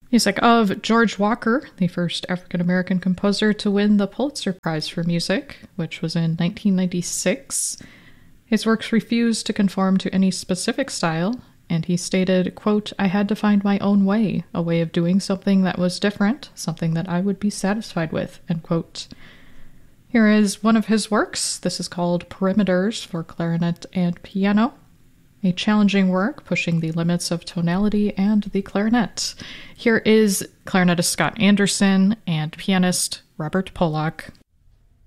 Music of George Walker, the first African-American composer to win the Pulitzer Prize for Music, which was in 1996. His works refused to conform to any specific style, and he stated, quote, "I had to find my own way, a way of doing something that was different, something that I would be satisfied with," end quote. Here is one of his works. This is called Perimeters for Clarinet and Piano, a challenging work pushing the limits of tonality and the clarinet. Here is clarinetist Scott Anderson and pianist Robert Polak.